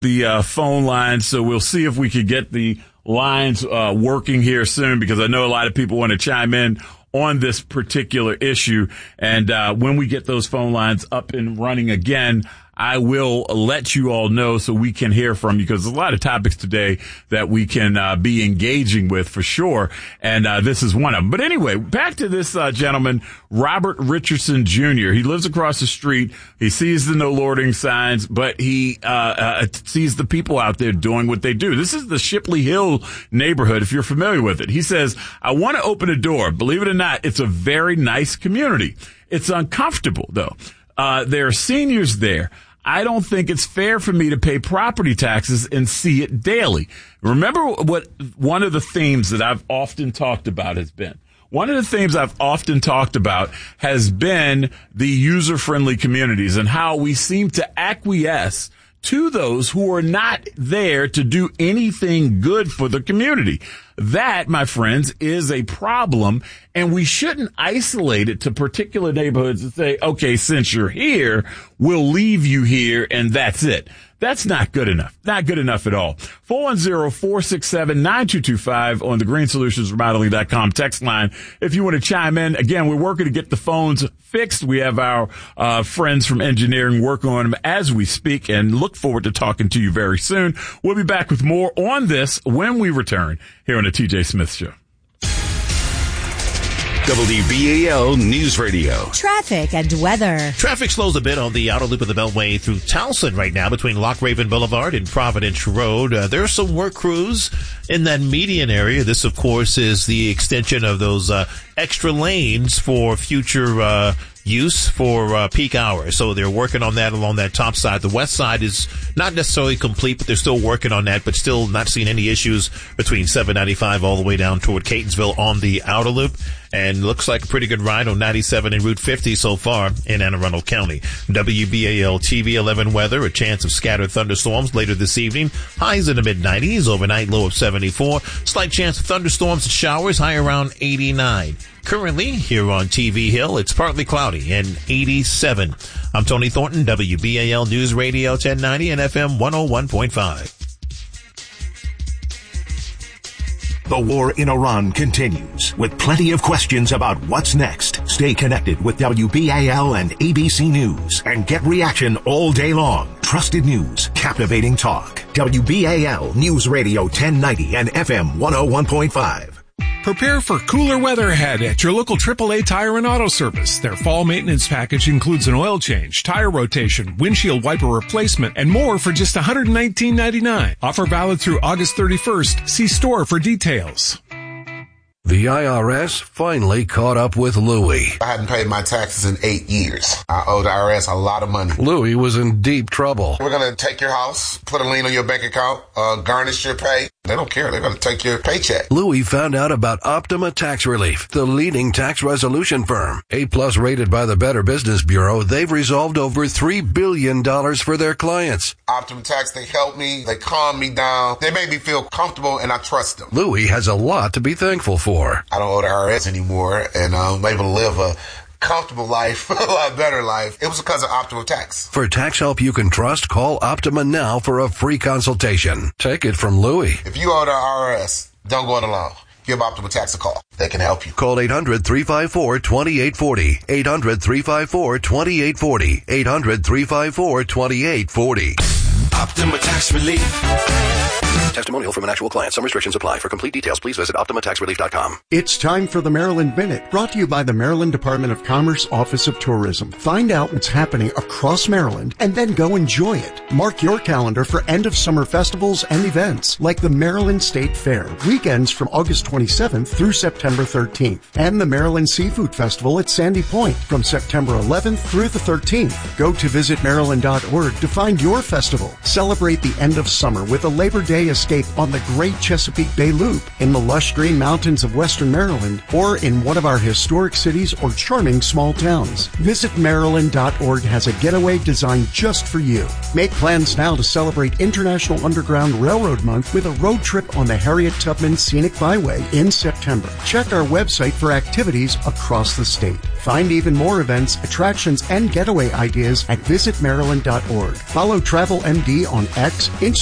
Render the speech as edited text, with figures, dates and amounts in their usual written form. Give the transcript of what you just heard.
the phone lines, so we'll see if we could get the lines working here soon, because I know a lot of people want to chime in on this particular issue. And when we get those phone lines up and running again, I will let you all know so we can hear from you, because there's a lot of topics today that we can be engaging with for sure. And this is one of them. But anyway, back to this gentleman, Robert Richardson Jr. He lives across the street. He sees the no loitering signs, but he sees the people out there doing what they do. This is the Shipley Hill neighborhood, if you're familiar with it. He says, I want to open a door. Believe it or not, it's a very nice community. It's uncomfortable, though. There are seniors there. I don't think it's fair for me to pay property taxes and see it daily. Remember what one of the themes that I've often talked about has been? One of the themes I've often talked about has been the user-friendly communities and how we seem to acquiesce to those who are not there to do anything good for the community. That, my friends, is a problem, and we shouldn't isolate it to particular neighborhoods and say, okay, since you're here, we'll leave you here, and that's it. That's not good enough. Not good enough at all. 410-467-9225 on the GreenSolutionsRemodeling.com text line. If you want to chime in, again, we're working to get the phones fixed. We have our friends from engineering working on them as we speak, and look forward to talking to you very soon. We'll be back with more on this when we return here on the TJ Smith Show. WBAL News Radio. Traffic and weather. Traffic slows a bit on the outer loop of the Beltway through Towson right now between Loch Raven Boulevard and Providence Road. There are some work crews in that median area. This, of course, is the extension of those extra lanes for future use for peak hours. So they're working on that along that top side. The west side is not necessarily complete, but they're still working on that, but still not seeing any issues between 795 all the way down toward Catonsville on the outer loop. And looks like a pretty good ride on 97 and Route 50 so far in Anne Arundel County. WBAL TV 11 weather, a chance of scattered thunderstorms later this evening. Highs in the mid-90s, overnight low of 74. Slight chance of thunderstorms and showers, high around 89. Currently, here on TV Hill, it's partly cloudy and 87. I'm Tony Thornton, WBAL News Radio 1090 and FM 101.5. The war in Iran continues, with plenty of questions about what's next. Stay connected with WBAL and ABC News and get reaction all day long. Trusted news, captivating talk. WBAL News Radio 1090 and FM 101.5. Prepare for cooler weather ahead at your local AAA Tire and Auto Service. Their fall maintenance package includes an oil change, tire rotation, windshield wiper replacement, and more for just $119.99. Offer valid through August 31st. See store for details. The IRS finally caught up with Louie. I hadn't paid my taxes in 8 years. I owe the IRS a lot of money. Louie was in deep trouble. We're going to take your house, put a lien on your bank account, garnish your pay. They don't care. They're going to take your paycheck. Louie found out about Optima Tax Relief, the leading tax resolution firm. A+ rated by the Better Business Bureau, they've resolved over $3 billion for their clients. Optima Tax, they help me. They calm me down. They make me feel comfortable, and I trust them. Louie has a lot to be thankful for. I don't owe the IRS anymore, and I'm able to live a comfortable life, a lot better life. It was because of Optima Tax. For tax help you can trust, call Optima now for a free consultation. Take it from Louie. If you owe the IRS, don't go it alone. Give Optima Tax a call. They can help you. Call 800-354-2840. 800-354-2840. 800-354-2840. Optima Tax Relief. Testimonial from an actual client. Some restrictions apply. For complete details, please visit OptimaTaxRelief.com. It's time for the Maryland Minute, brought to you by the Maryland Department of Commerce Office of Tourism. Find out what's happening across Maryland and then go enjoy it. Mark your calendar for end of summer festivals and events like the Maryland State Fair, weekends from August 27th through September 13th, and the Maryland Seafood Festival at Sandy Point from September 11th through the 13th. Go to visitmaryland.org to find your festival. Celebrate the end of summer with a Labor Day escape on the Great Chesapeake Bay Loop, in the lush green mountains of western Maryland, or in one of our historic cities or charming small towns. VisitMaryland.org has a getaway designed just for you. Make plans now to celebrate International Underground Railroad Month with a road trip on the Harriet Tubman Scenic Byway in September. Check our website for activities across the state. Find even more events, attractions, and getaway ideas at visitmaryland.org. Follow Travel MD on X, Instagram,